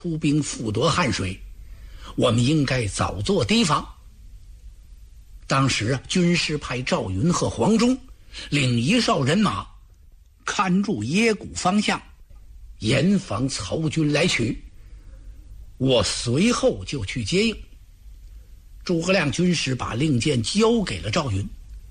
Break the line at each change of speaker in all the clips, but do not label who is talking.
出兵复夺汉水，我们应该早做提防。当时军师派赵云和黄忠领1哨人马看住野谷方向，严防曹军来取。我随后就去接应。诸葛亮军师把令箭交给了赵云。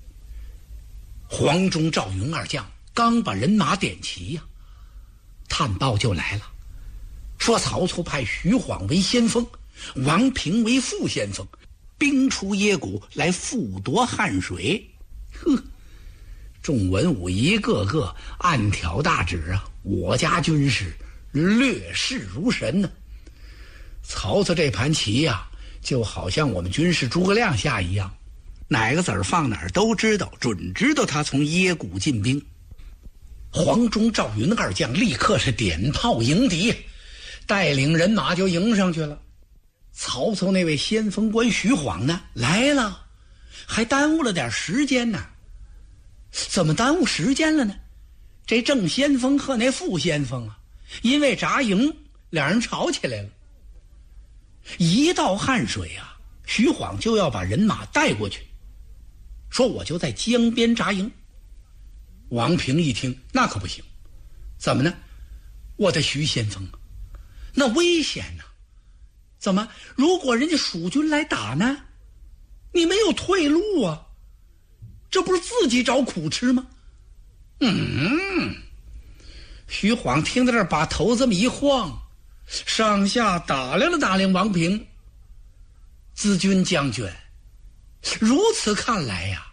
黄忠、赵云二将刚把人马点齐呀，探报就来了，说曹操派徐晃为先锋，王平为副先锋，兵出野谷来复夺汉水。众文武一个个暗挑大指啊，我家军师略视如神呢。曹操这盘棋呀，就好像我们军师诸葛亮下一样，哪个子儿放哪儿都知道，准知道他从野谷进兵。黄忠、赵云二将立刻是点炮迎敌，带领人马就迎上去了。曹操那位先锋官徐晃呢，来了，还耽误了点时间呢。怎么耽误时间了呢？这正先锋和那副先锋啊，因为扎营，两人吵起来了。一到汉水啊，徐晃就要把人马带过去，说我就在江边扎营。王平一听，那可不行。怎么呢？我的徐先锋啊，那危险啊。怎么？如果人家蜀军来打呢？你没有退路啊，这不是自己找苦吃吗？徐晃听到这儿，把头这么一晃，上下打量了打量王平。咨军将军，如此看来呀，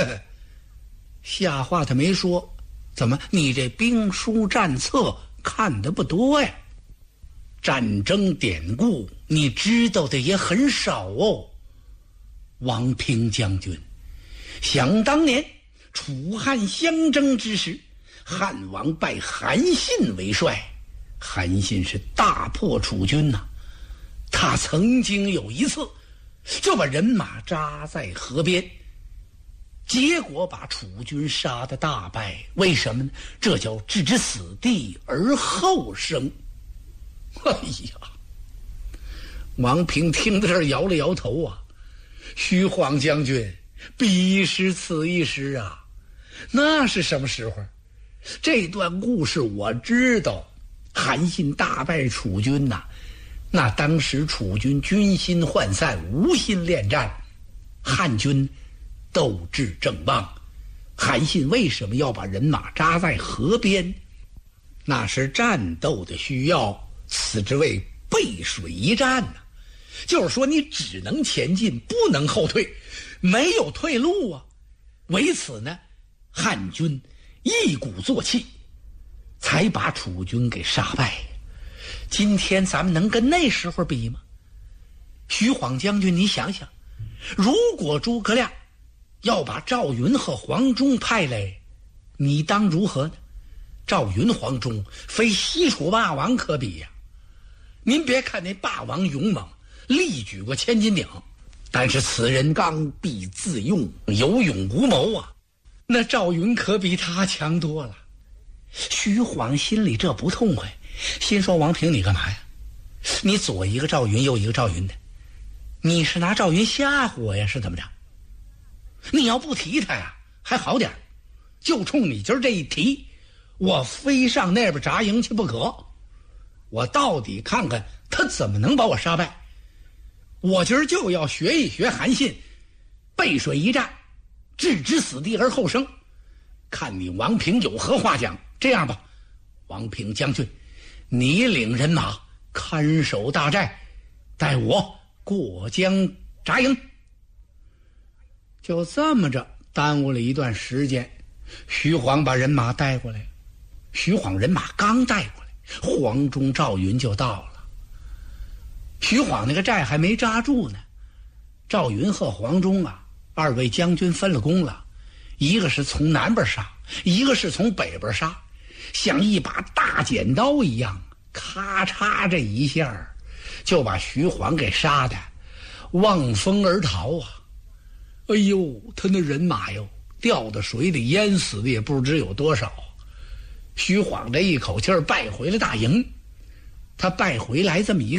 下话他没说，怎么你这兵书战策看得不多呀？战争典故你知道的也很少哦。王平将军，想当年楚汉相争之时，汉王拜韩信为帅，韩信是大破楚军呐。他曾经有一次就把人马扎在河边，结果把楚军杀得大败。为什么呢？这叫置之死地而后生。哎呀，王平听到这儿摇了摇头啊。徐晃将军，彼时此一时啊。那是什么时候？这段故事我知道。韩信大败楚军呐，那当时楚军军心涣散，无心恋战，汉军斗志正旺。韩信为什么要把人马扎在河边？那是战斗的需要，此之谓背水一战呐。就是说你只能前进，不能后退，没有退路啊。为此呢，汉军一鼓作气，才把楚军给杀败。今天咱们能跟那时候比吗？徐晃将军，你想想，如果诸葛亮要把赵云和黄忠派来，你当如何呢？赵云、黄忠非西楚霸王可比呀。您别看那霸王勇猛，力举过千斤顶，但是此人刚愎自用，有勇无谋啊。那赵云可比他强多了。徐晃心里这不痛快，心说王平你干嘛呀？你左一个赵云右一个赵云的，你是拿赵云吓唬我呀，是怎么着？你要不提他呀还好点，就冲你今儿这一提，我非上那边扎营去不可。我到底看看他怎么能把我杀败。我今儿就要学一学韩信，背水一战，置之死地而后生，看你王平有何话讲。这样吧，王平将军，你领人马看守大寨，带我过江扎营。就这么着耽误了一段时间，徐晃把人马带过来。徐晃人马刚带过来，黄忠、赵云就到了。徐晃那个寨还没扎住呢，赵云和黄忠啊，二位将军分了工了，一个是从南边杀，一个是从北边杀，像一把大剪刀一样，咔嚓这一下就把徐晃给杀的望风而逃啊。哎呦，他那人马哟，掉到水里淹死的也不知有多少。徐晃这一口气儿败回了大营，他败回来这么一